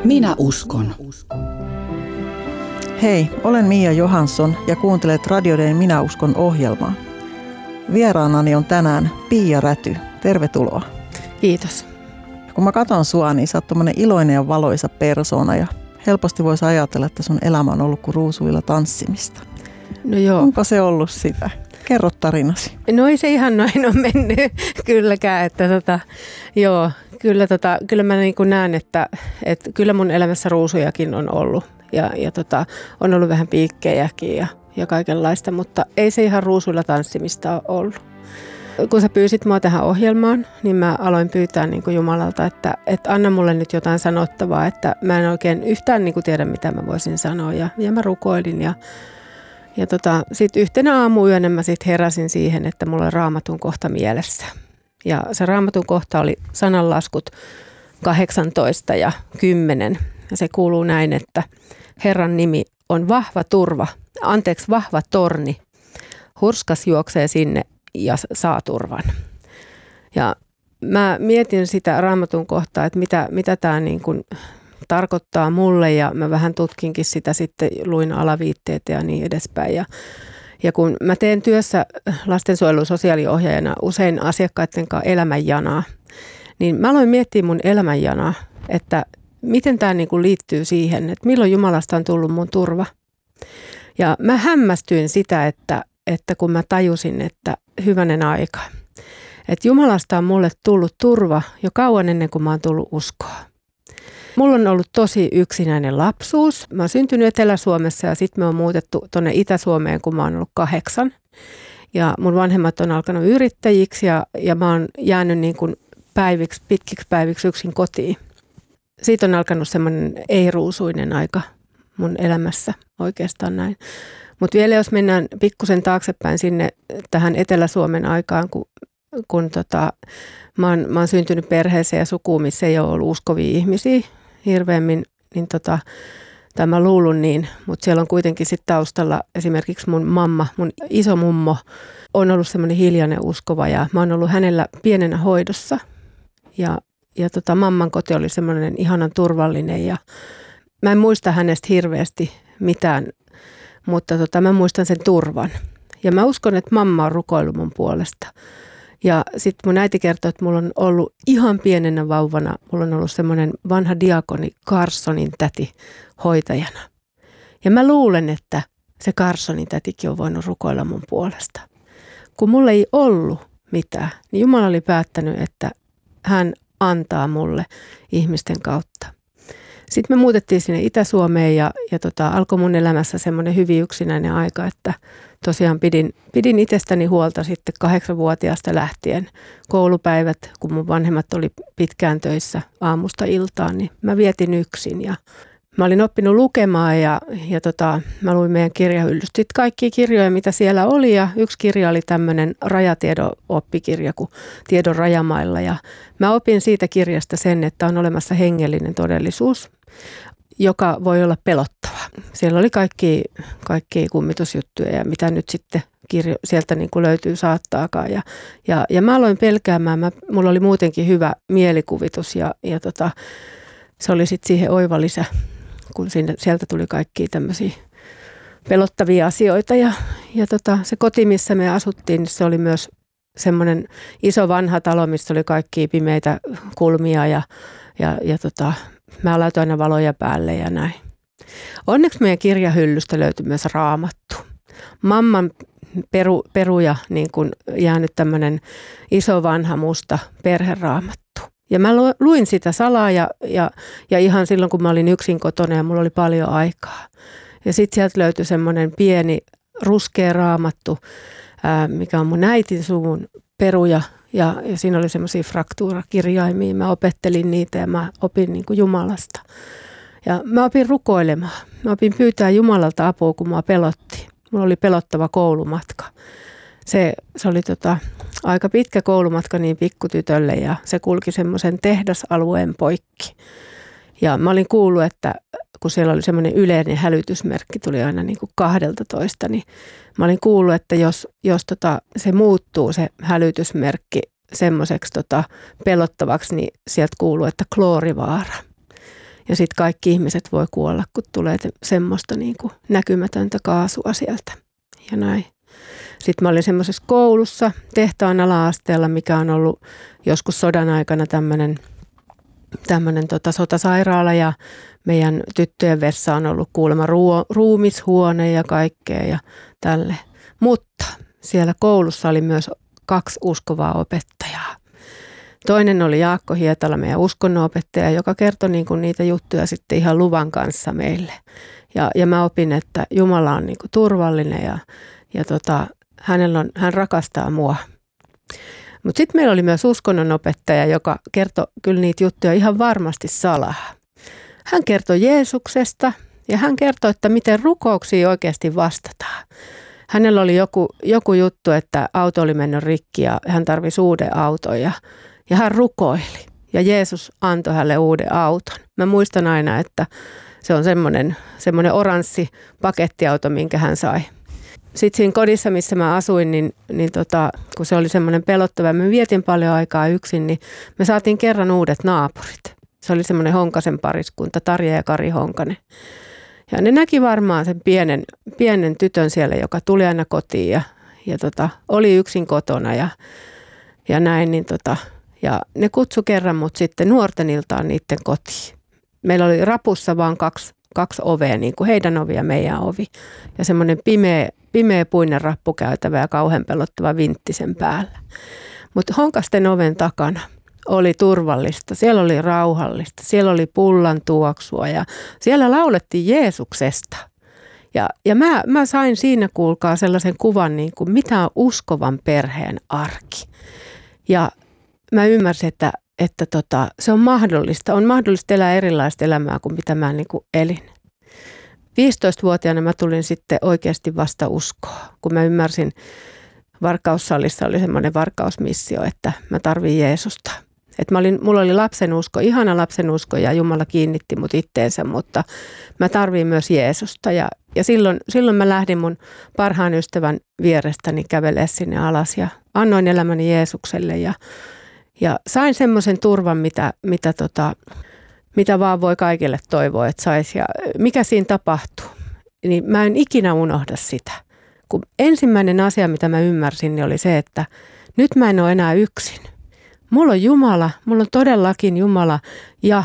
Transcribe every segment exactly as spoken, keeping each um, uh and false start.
Minä uskon. Hei, olen Mia Johansson ja kuuntelet Radioiden Minä uskon -ohjelmaa. Vieraanani on tänään Pia Räty. Tervetuloa. Kiitos. Kun mä katson sua, niin sä oot tommonen iloinen ja valoisa persoona ja helposti voisi ajatella, että sun elämä on ollut kuin ruusuilla tanssimista. No joo. Onko se ollut sitä? Kerro tarinasi. No ei se ihan noin ole mennyt kylläkään, että tota, joo, kyllä, tota, kyllä mä niin kuin näen, että, että kyllä mun elämässä ruusujakin on ollut ja, ja tota, on ollut vähän piikkejäkin ja, ja kaikenlaista, mutta ei se ihan ruusuilla tanssimista ole ollut. Kun sä pyysit mua tähän ohjelmaan, niin mä aloin pyytää niin kuin Jumalalta, että, että anna mulle nyt jotain sanottavaa, että mä en oikein yhtään niin kuin tiedä, mitä mä voisin sanoa ja, ja mä rukoilin ja Ja tota, sitten yhtenä aamuyönä mä sit heräsin siihen, että mulla on Raamatun kohta mielessä. Ja se Raamatun kohta oli sananlaskut kahdeksantoista ja kymmenen. Ja se kuuluu näin, että Herran nimi on vahva turva, anteeksi vahva torni. Hurskas juoksee sinne ja saa turvan. Ja mä mietin sitä Raamatun kohtaa, että mitä, mitä tämä niin kuin tarkoittaa mulle ja mä vähän tutkinkin sitä sitten, luin alaviitteitä ja niin edespäin. Ja, ja kun mä teen työssä lastensuojelun sosiaaliohjaajana usein asiakkaiden kanssa elämänjanaa, niin mä aloin miettiä mun elämänjanaa, että miten tämä niin kuin liittyy siihen, että milloin Jumalasta on tullut mun turva. Ja mä hämmästyin sitä, että, että kun mä tajusin, että hyvänen aika, että Jumalasta on mulle tullut turva jo kauan ennen kuin mä oon tullut uskoa. Mulla on ollut tosi yksinäinen lapsuus. Mä oon syntynyt Etelä-Suomessa ja sitten me on muutettu tuonne Itä-Suomeen, kun mä oon ollut kahdeksan. Ja mun vanhemmat on alkanut yrittäjiksi ja, ja mä oon jäänyt niin kuin päiviksi, pitkiksi päiviksi yksin kotiin. Siitä on alkanut semmoinen ei-ruusuinen aika mun elämässä, oikeastaan näin. Mutta vielä jos mennään pikkusen taaksepäin sinne tähän Etelä-Suomen aikaan, kun, kun tota, mä, oon, mä oon syntynyt perheeseen ja sukuun, missä ei ole ollut uskovia ihmisiä hirveämmin, niin tota, tai mä luulun niin, mutta siellä on kuitenkin sitten taustalla esimerkiksi mun mamma, mun iso mummo on ollut semmoinen hiljainen uskova ja mä oon ollut hänellä pienenä hoidossa ja, ja tota, mamman koti oli semmoinen ihanan turvallinen ja mä en muista hänestä hirveästi mitään, mutta tota, mä muistan sen turvan ja mä uskon, että mamma on rukoillut mun puolesta. Ja sitten mun äiti kertoi, että mulla on ollut ihan pienenä vauvana, mulla on ollut semmoinen vanha diakoni Carsonin täti hoitajana. Ja mä luulen, että se Carsonin tätikin on voinut rukoilla mun puolesta. Kun mulla ei ollut mitään, niin Jumala oli päättänyt, että hän antaa mulle ihmisten kautta. Sitten me muutettiin sinne Itä-Suomeen ja, ja tota, alkoi mun elämässä semmoinen hyvin yksinäinen aika, että tosiaan pidin, pidin itsestäni huolta sitten kahdeksanvuotiaasta lähtien. Koulupäivät, kun mun vanhemmat oli pitkään töissä aamusta iltaan, niin mä vietin yksin. Ja mä olin oppinut lukemaan ja, ja tota, mä luin meidän kirjahyllystä kaikkia kirjoja, mitä siellä oli. Ja yksi kirja oli tämmöinen rajatiedon oppikirja kuin Tiedon rajamailla. Ja mä opin siitä kirjasta sen, että on olemassa hengellinen todellisuus, joka voi olla pelottava. Siellä oli kaikki, kaikki kummitusjuttuja ja mitä nyt sitten kirjo, sieltä niin kuin löytyy saattaakaan. Ja, ja, ja mä aloin pelkäämään, mä, mulla oli muutenkin hyvä mielikuvitus ja, ja tota, se oli sitten siihen oiva lisä, kun sinne, sieltä tuli kaikkia tämmöisiä pelottavia asioita. Ja, ja tota, se koti, missä me asuttiin, niin se oli myös semmoinen iso vanha talo, missä oli kaikkia pimeitä kulmia ja, ja, ja tota, mä laitoin aina valoja päälle ja näin. Onneksi meidän kirjahyllystä löytyi myös Raamattu. Mamman peru, peruja niin kuin jäänyt tämmöinen iso vanha musta perheraamattu. Ja mä luin sitä salaa ja, ja, ja ihan silloin, kun mä olin yksin kotona ja mulla oli paljon aikaa. Ja sitten sieltä löytyi semmoinen pieni ruskea raamattu, ää, mikä on mun äitin suvun peruja. Ja, ja siinä oli semmoisia fraktuurakirjaimia. Mä opettelin niitä ja mä opin niin kuin Jumalasta. Ja mä opin rukoilemaan. Mä opin pyytää Jumalalta apua, kun mua pelotti. Mulla oli pelottava koulumatka. Se, se oli tota, aika pitkä koulumatka niin pikkutytölle ja se kulki semmoisen tehdasalueen poikki. Ja mä olin kuullut, että kun siellä oli semmoinen yleinen hälytysmerkki, tuli aina niin kuin kahdeltatoista, niin mä olin kuullut, että jos, jos tota, se muuttuu se hälytysmerkki semmoiseksi tota, pelottavaksi, niin sieltä kuuluu, että kloorivaara. ja sitten kaikki ihmiset voi kuolla, kun tulee semmoista niin kuin näkymätöntä kaasua sieltä ja näin. Sitten mä olin semmoisessa koulussa tehtaan ala-asteella, mikä on ollut joskus sodan aikana tämmöinen tämmöinen tota sotasairaala ja meidän tyttöjen vessa on ollut kuulemma ruo, ruumishuone ja kaikkea ja tälle. Mutta siellä koulussa oli myös kaksi uskovaa opettajaa. Toinen oli Jaakko Hietala, meidän uskonnonopettaja, joka kertoi niinku niitä juttuja sitten ihan luvan kanssa meille. Ja, ja mä opin, että Jumala on niinku turvallinen ja, ja tota, hänellä on, hän rakastaa mua. Mutta sitten meillä oli myös uskonnonopettaja, joka kertoi kyllä niitä juttuja ihan varmasti salaa. Hän kertoi Jeesuksesta ja hän kertoi, että miten rukouksiin oikeasti vastataan. Hänellä oli joku, joku juttu, että auto oli mennyt rikki ja hän tarvitsi uuden auton ja, ja hän rukoili. Ja Jeesus antoi hänelle uuden auton. Mä muistan aina, että se on semmoinen, semmoinen oranssi pakettiauto, minkä hän sai. Sitten siinä kodissa, missä mä asuin, niin, niin tota, kun se oli semmoinen pelottava, mä vietin paljon aikaa yksin, niin me saatiin kerran uudet naapurit. Se oli semmoinen Honkasen pariskunta, Tarja ja Kari Honkanen. Ja ne näki varmaan sen pienen, pienen tytön siellä, joka tuli aina kotiin ja, ja tota, oli yksin kotona ja, ja näin. Niin tota, ja ne kutsu kerran mut sitten nuorten iltaan niiden kotiin. Meillä oli rapussa vaan kaksi, kaksi ovea, niin kuin heidän ovi ja meidän ovi. Ja semmoinen pimeä, pimeä puinen rappukäytävä ja kauhean pelottava vintti sen päällä. Mutta Honkasten oven takana oli turvallista, siellä oli rauhallista, siellä oli pullan tuoksua ja siellä laulettiin Jeesuksesta. Ja, ja mä, mä sain siinä, kuulkaa, sellaisen kuvan, niin kuin mitä on uskovan perheen arki. Ja mä ymmärsin, että, että tota, se on mahdollista. On mahdollista elää erilaista elämää kuin mitä mä niin kuin elin. viisitoistavuotiaana mä tulin sitten oikeasti vasta uskoa, kun mä ymmärsin, Varkaussalissa oli semmoinen varkausmissio, että mä tarvin Jeesusta. Et mä olin, mulla oli lapsenusko, ihana lapsenusko ja Jumala kiinnitti mut itteensä, mutta mä tarviin myös Jeesusta. Ja, ja silloin, silloin mä lähdin mun parhaan ystävän vierestäni kävelemään sinne alas ja annoin elämäni Jeesukselle ja, ja sain semmoisen turvan, mitä, mitä, tota, mitä vaan voi kaikille toivoa, että saisi. Ja mikä siinä tapahtuu, niin mä en ikinä unohda sitä. Kun ensimmäinen asia, mitä mä ymmärsin, niin oli se, että nyt mä en ole enää yksin. Mulla on Jumala, mulla on todellakin Jumala ja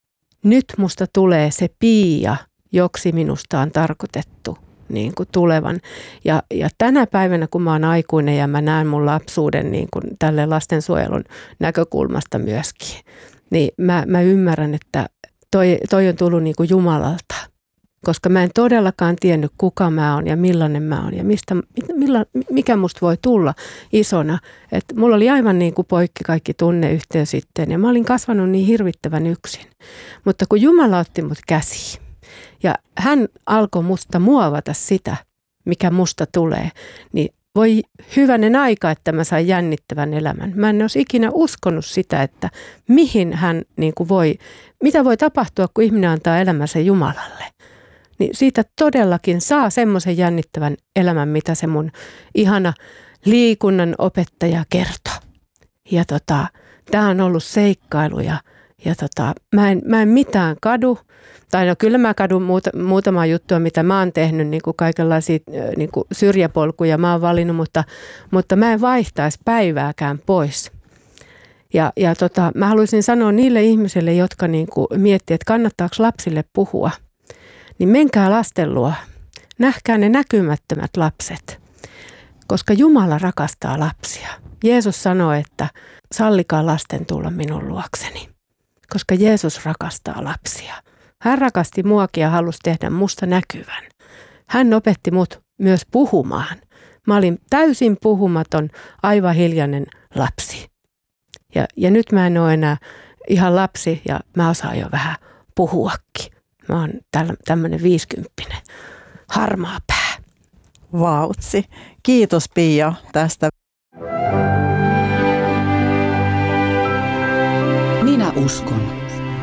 nyt musta tulee se Pia, joksi minusta on tarkoitettu niin kuin tulevan. Ja, ja tänä päivänä, kun mä oon aikuinen ja mä näen mun lapsuuden niin kuin tälle lastensuojelun näkökulmasta myöskin, niin mä, mä ymmärrän, että toi, toi on tullut niin kuin Jumalalta. Koska mä en todellakaan tiennyt, kuka mä oon ja millainen mä oon ja mistä, milla, mikä musta voi tulla isona. Et mulla oli aivan niin kuin poikki kaikki tunneyhteys sitten ja mä olin kasvanut niin hirvittävän yksin. Mutta kun Jumala otti mut käsiin ja hän alkoi musta muovata sitä, mikä musta tulee, niin voi hyvänen aika, että mä sain jännittävän elämän. Mä en olisi ikinä uskonut sitä, että mihin hän niin kuin voi, mitä voi tapahtua, kun ihminen antaa elämänsä Jumalalle. Niin siitä todellakin saa semmoisen jännittävän elämän, mitä se mun ihana liikunnan opettaja kertoi. Ja tota, tää on ollut seikkailu ja, ja tota, mä, en, mä en mitään kadu. Tai no kyllä mä kadun muuta, muutamaa juttua, mitä mä oon tehnyt, niin kuin kaikenlaisia niin kuin syrjäpolkuja mä oon valinnut, mutta, mutta mä en vaihtaisi päivääkään pois. Ja, ja tota, mä haluaisin sanoa niille ihmisille, jotka niin kuin miettii, että kannattaako lapsille puhua, niin menkää lasten luo, nähkää ne näkymättömät lapset, koska Jumala rakastaa lapsia. Jeesus sanoi, että sallikaa lasten tulla minun luokseni, koska Jeesus rakastaa lapsia. Hän rakasti muakin ja halusi tehdä musta näkyvän. Hän opetti mut myös puhumaan. Mä olin täysin puhumaton, aivan hiljainen lapsi. Ja, ja nyt mä en ole enää ihan lapsi ja mä osaan jo vähän puhuakin. Mä oon tämmönen viisikymppinen harmaa pää. Vautsi. Kiitos Pia tästä. Minä uskon.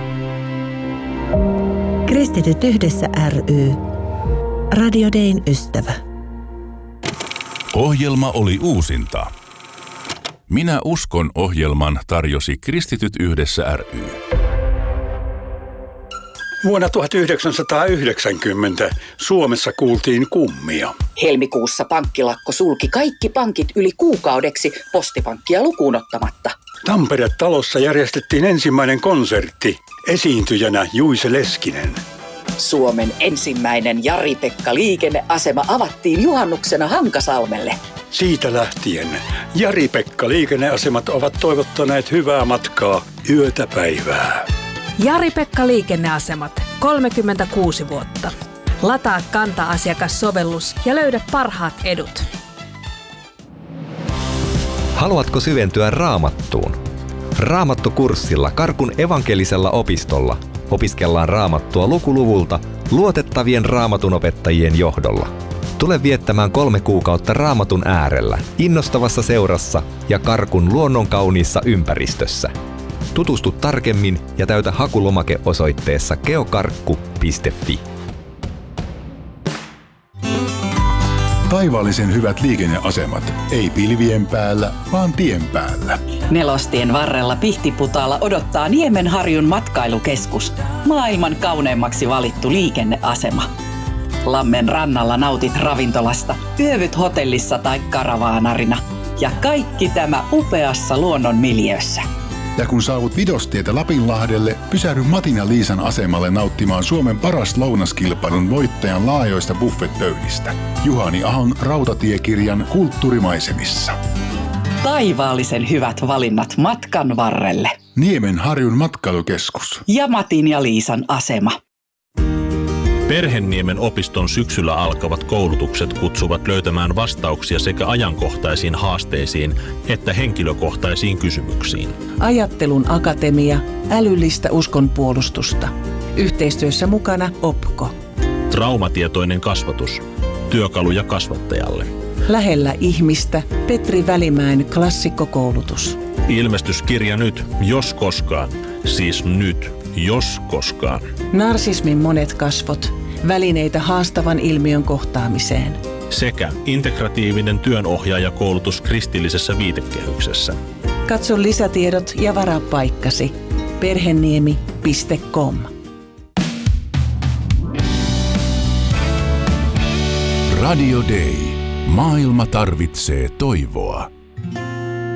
Kristityt yhdessä ry. Radio Dayn ystävä. Ohjelma oli uusinta. Minä uskon -ohjelman tarjosi Kristityt yhdessä ry. Vuonna tuhatyhdeksänsataayhdeksänkymmentä Suomessa kuultiin kummia. Helmikuussa pankkilakko sulki kaikki pankit yli kuukaudeksi postipankkia lukuun ottamatta. Tampere-talossa järjestettiin ensimmäinen konsertti. Esiintyjänä Juise Leskinen. Suomen ensimmäinen Jari-Pekka liikenneasema avattiin juhannuksena Hankasalmelle. Siitä lähtien Jari-Pekka liikenneasemat ovat toivottaneet hyvää matkaa yötä päivää. Jari-Pekka liikenneasemat, kolmekymmentäkuusi vuotta. Lataa Kanta-asiakassovellus ja löydä parhaat edut. Haluatko syventyä Raamattuun? Raamattukurssilla Karkun evankelisella opistolla opiskellaan Raamattua lukuluvulta luotettavien raamatunopettajien johdolla. Tule viettämään kolme kuukautta Raamatun äärellä, innostavassa seurassa ja Karkun luonnonkauniissa ympäristössä. Tutustu tarkemmin ja täytä hakulomake osoitteessa geokarkku piste fi. Taivaallisen hyvät liikenneasemat. Ei pilvien päällä, vaan tien päällä. Nelostien varrella Pihtiputaalla odottaa Niemenharjun matkailukeskus. Maailman kauneimmaksi valittu liikenneasema. Lammen rannalla nautit ravintolasta, yövyt hotellissa tai karavaanarina. Ja kaikki tämä upeassa luonnon miljöössä. Ja kun saavut Vidostietä Lapinlahdelle, pysähdy Matin ja Liisan asemalle nauttimaan Suomen paras lounaskilpailun voittajan laajoista buffetpöydistä. Juhani Ahon rautatiekirjan Kulttuurimaisemissa. Taivaallisen hyvät valinnat matkan varrelle. Niemenharjun matkailukeskus. Ja Matin ja Liisan asema. Perhenniemen opiston syksyllä alkavat koulutukset kutsuvat löytämään vastauksia sekä ajankohtaisiin haasteisiin että henkilökohtaisiin kysymyksiin. Ajattelun akatemia, älyllistä uskonpuolustusta. Yhteistyössä mukana Opko. Traumatietoinen kasvatus. Työkaluja kasvattajalle. Lähellä ihmistä Petri Välimäen klassikkokoulutus. Ilmestyskirja nyt, jos koskaan. Siis nyt, jos koskaan. Narsismin monet kasvot. Välineitä haastavan ilmiön kohtaamiseen. Sekä integratiivinen työnohjaajakoulutus kristillisessä viitekehyksessä. Katso lisätiedot ja varaa paikkasi. perheniemi piste com. Radio Day. Maailma tarvitsee toivoa.